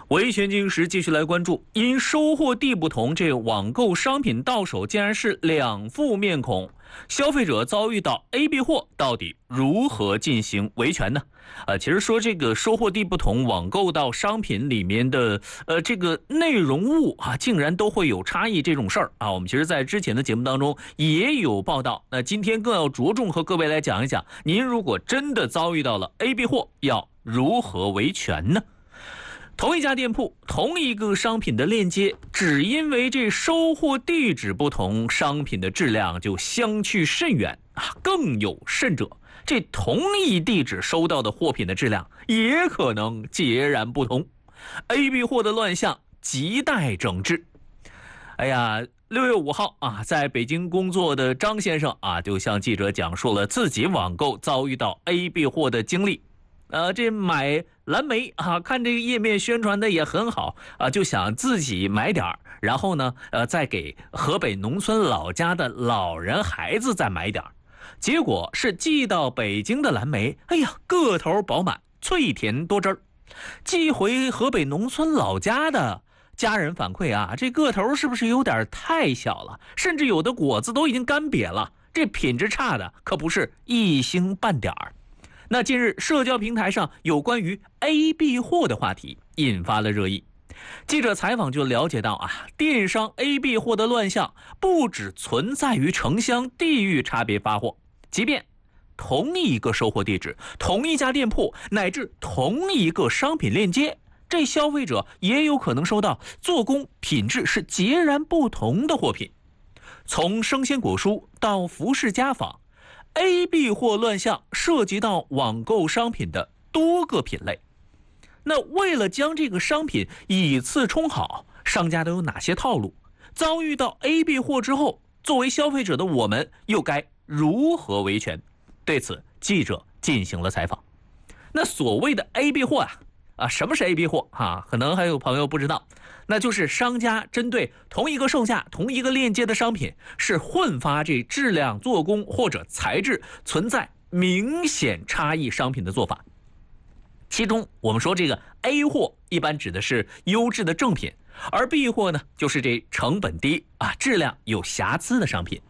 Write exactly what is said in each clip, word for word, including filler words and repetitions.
维权经时继续来关注，因收货地不同，这网购商品到手竟然是两副面孔。消费者遭遇到 A B 货，到底如何进行维权呢？呃，其实说这个收货地不同，网购到商品里面的呃这个内容物啊，竟然都会有差异这种事儿啊，我们其实在之前的节目当中也有报道。那今天更要着重和各位来讲一讲，您如果真的遭遇到了 A B 货，要如何维权呢？同一家店铺，同一个商品的链接，只因为这收货地址不同，商品的质量就相去甚远啊！更有甚者，这同一地址收到的货品的质量也可能截然不同。A B 货的乱象亟待整治。哎呀，六月五号啊，在北京工作的张先生啊，就向记者讲述了自己网购遭遇到 A B 货的经历。呃，这买蓝莓啊，看这个页面宣传的也很好啊，就想自己买点儿，然后呢，呃，再给河北农村老家的老人孩子再买点儿。结果是寄到北京的蓝莓，哎呀，个头饱满，脆甜多汁儿；寄回河北农村老家的家人反馈啊，这个头是不是有点太小了？甚至有的果子都已经干瘪了，这品质差的可不是一星半点儿。那近日，社交平台上有关于 A B 货的话题引发了热议。记者采访就了解到啊，电商 A B 货的乱象不只存在于城乡地域差别发货，即便同一个收货地址、同一家店铺乃至同一个商品链接，这消费者也有可能收到做工、品质是截然不同的货品。从生鲜果蔬到服饰家纺，A B 货乱象涉及到网购商品的多个品类。那为了将这个商品以次充好，商家都有哪些套路？遭遇到 A B 货之后，作为消费者的我们又该如何维权？对此，记者进行了采访。那所谓的 A B 货啊，啊，什么是 A B 货啊？可能还有朋友不知道，那就是商家针对同一个售价、同一个链接的商品，是混发这质量、做工或者材质存在明显差异商品的做法。其中我们说这个 A 货一般指的是优质的正品，而 B 货呢，就是这成本低啊、质量有瑕疵的商品。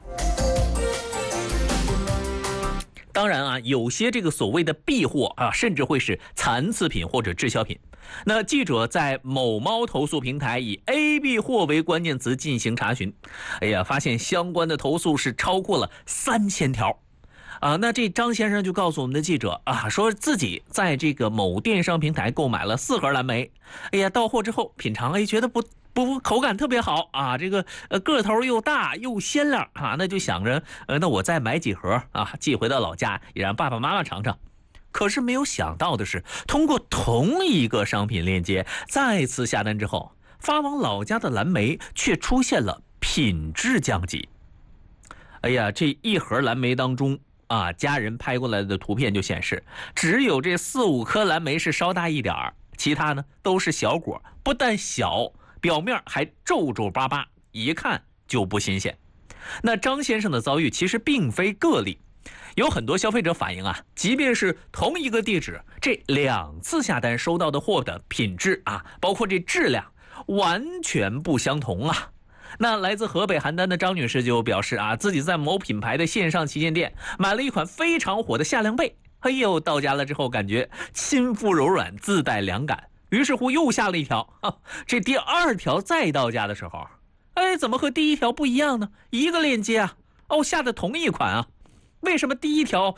当然啊，有些这个所谓的 B 货啊，甚至会是残次品或者滞销品。那记者在某猫投诉平台以 A B 货为关键词进行查询，哎呀，发现相关的投诉是超过了三千条。啊，那这张先生就告诉我们的记者啊，说自己在这个某电商平台购买了四盒蓝莓，哎呀，到货之后品尝，哎，觉得不不口感特别好啊，这个呃个头又大又鲜亮啊，那就想着呃那我再买几盒啊，寄回到老家也让爸爸妈妈尝尝。可是没有想到的是，通过同一个商品链接再次下单之后，发往老家的蓝莓却出现了品质降级。哎呀，这一盒蓝莓当中啊，家人拍过来的图片就显示，只有这四五颗蓝莓是稍大一点儿，其他呢都是小果，不但小，表面还皱皱巴巴，一看就不新鲜。那张先生的遭遇其实并非个例，有很多消费者反映啊，即便是同一个地址，这两次下单收到的货的品质啊，包括这质量完全不相同啊。那来自河北邯郸的张女士就表示啊，自己在某品牌的线上旗舰店买了一款非常火的夏凉被，哎呦，到家了之后感觉亲肤柔软，自带凉感，于是乎又下了一条、啊、这第二条再到家的时候，哎，怎么和第一条不一样呢？一个链接啊，哦，下的同一款啊，为什么第一条